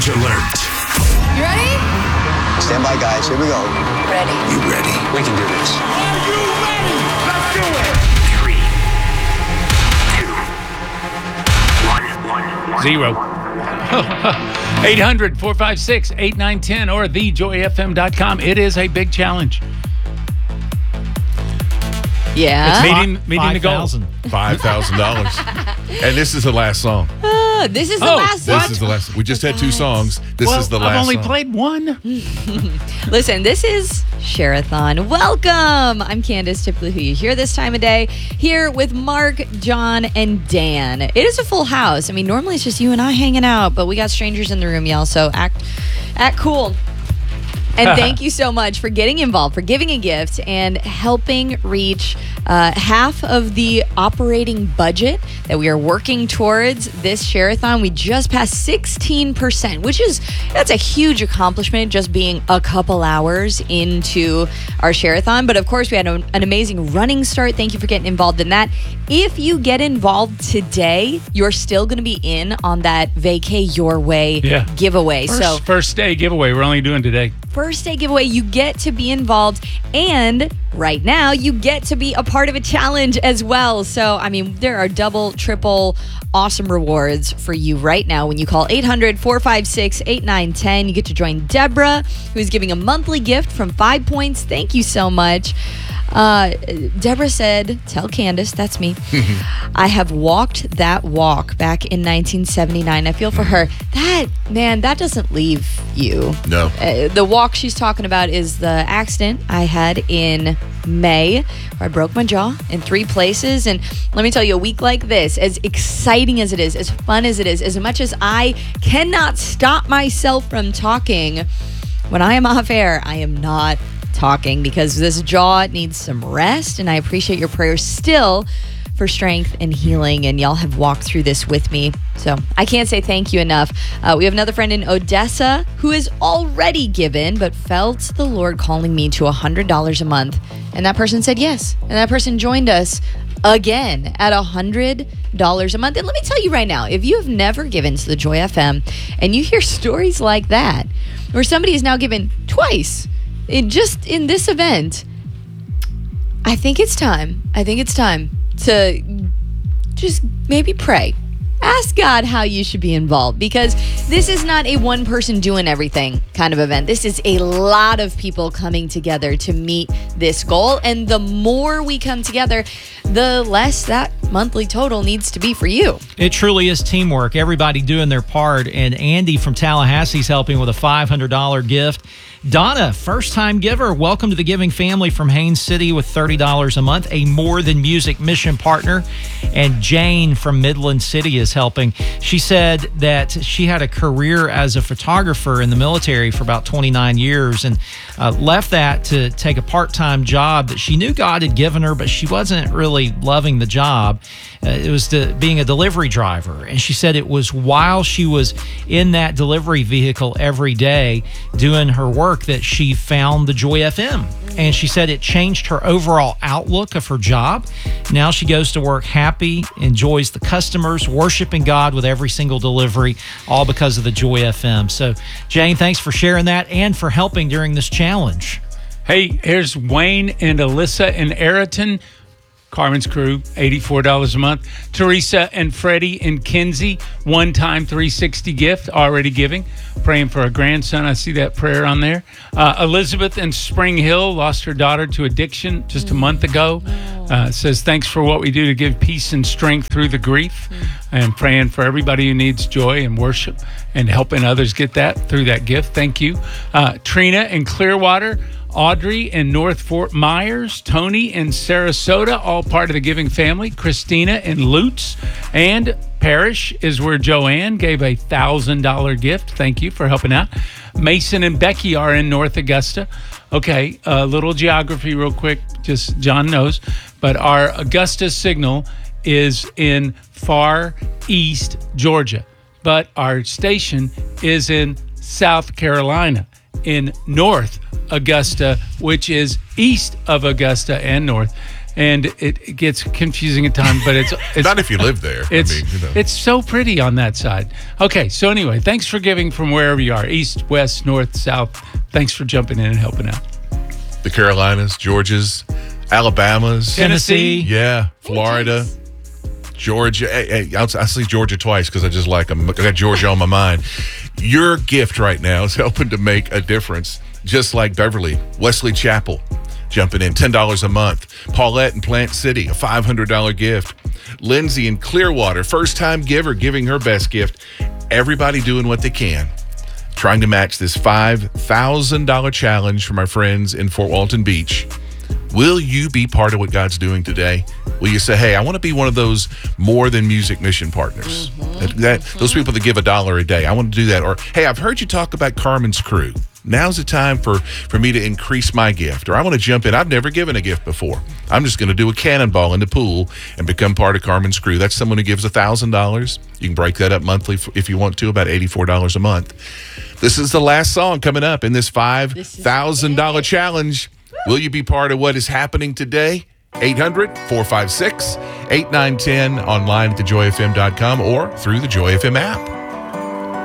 Challenge alert. You ready? Stand by, guys. Here we go. Ready. You ready? We can do this. Are you ready? Let's do it. 3, 2, 1. 0. 800-456-8910 or thejoyfm.com. It is a big challenge. Yeah. It's meeting the goal. $5,000. And this is the last song. This is the last song. This is the last. We just had 2 songs. This is the last I've only song. played one. Listen, this is Share-a-thon. Welcome. I'm Candace, typically who you hear this time of day, here with Mark, John, and Dan. It is a full house. I mean, normally it's just you and I hanging out, but we got strangers in the room, y'all, so act cool. And thank you so much for getting involved, for giving a gift, and helping reach half of the operating budget that we are working towards this Share-a-thon. We just passed 16%, that's a huge accomplishment, just being a couple hours into our Share-a-thon. But of course, we had an amazing running start. Thank you for getting involved in that. If you get involved today, you're still going to be in on that Vacay Your Way giveaway. First day giveaway. We're only doing today. First day giveaway, you get to be involved, and right now you get to be a part of a challenge as well. So, I mean, there are double, triple awesome rewards for you right now when you call 800-456-8910. You get to join Deborah, who's giving a monthly gift from 5 Points. Thank you so much. Deborah said, tell Candace, that's me, I have walked that walk back in 1979. I feel for her. That doesn't leave you. No. The walk she's talking about is the accident I had in May, where I broke my jaw in 3 places. And let me tell you, a week like this, as exciting as it is, as fun as it is, as much as I cannot stop myself from talking, when I am off air, I am not talking because this jaw needs some rest, and I appreciate your prayers still for strength and healing, and y'all have walked through this with me, so I can't say thank you enough. We have another friend in Odessa who has already given but felt the Lord calling me to $100 a month, and that person said yes, and that person joined us again at $100 a month. And let me tell you right now, if you have never given to the Joy FM and you hear stories like that where somebody has now given twice in this event, I think it's time to just maybe pray. Ask God how you should be involved, because this is not a one person doing everything kind of event. This is a lot of people coming together to meet this goal. And the more we come together, the less that monthly total needs to be for you. It truly is teamwork. Everybody doing their part. And Andy from Tallahassee is helping with a $500 gift. Donna, first-time giver, welcome to the giving family from Haines City with $30 a month, a More Than Music mission partner. And Jane from Midland City is helping. She said that she had a career as a photographer in the military for about 29 years and left that to take a part-time job that she knew God had given her, but she wasn't really loving the job. It was being a delivery driver. And she said it was while she was in that delivery vehicle every day doing her work that she found the Joy FM. And she said it changed her overall outlook of her job. Now she goes to work happy, enjoys the customers, worshiping God with every single delivery, all because of the Joy FM. So, Jane, thanks for sharing that and for helping during this challenge. Hey, here's Wayne and Alyssa in Ayrton. Carmen's crew, $84 a month. Teresa and Freddie and Kinsey, one-time $360 gift, already giving. Praying for a grandson. I see that prayer on there. Elizabeth in Spring Hill lost her daughter to addiction just a month ago. Says, thanks for what we do to give peace and strength through the grief. And praying for everybody who needs joy and worship and helping others get that through that gift. Thank you. Trina in Clearwater. Audrey in North Fort Myers, Tony in Sarasota, all part of the giving family. Christina in Lutz, and Parrish is where Joanne gave a $1,000 gift. Thank you for helping out. Mason and Becky are in North Augusta. Okay, a little geography real quick, just John knows, but our Augusta signal is in far east Georgia, but our station is in South Carolina, in North Augusta, which is east of Augusta and north. and it gets confusing at times, but it's Not if you live there. It's it's so pretty on that side. Okay, so anyway, thanks for giving from wherever you are, east, west, north, south. Thanks for jumping in and helping out. The Carolinas, Georgias, Alabamas, Tennessee. yeah, Florida, Georgia. Hey, I see Georgia twice because I just like them. I got Georgia on my mind. Your gift right now is helping to make a difference, just like Beverly, Wesley Chapel, jumping in, $10 a month. Paulette in Plant City, a $500 gift. Lindsay in Clearwater, first-time giver, giving her best gift. Everybody doing what they can, trying to match this $5,000 challenge from our friends in Fort Walton Beach. Will you be part of what God's doing today? Will you say, hey, I want to be one of those more than music mission partners? Those people that give $1 a day. I want to do that. Or, hey, I've heard you talk about Carmen's Crew. Now's the time for me to increase my gift. Or I want to jump in. I've never given a gift before. I'm just going to do a cannonball in the pool and become part of Carmen's Crew. That's someone who gives $1,000. You can break that up monthly if you want to, about $84 a month. This is the last song coming up in this $5,000 challenge. Will you be part of what is happening today? 800-456-8910, online at thejoyfm.com or through the Joy FM app.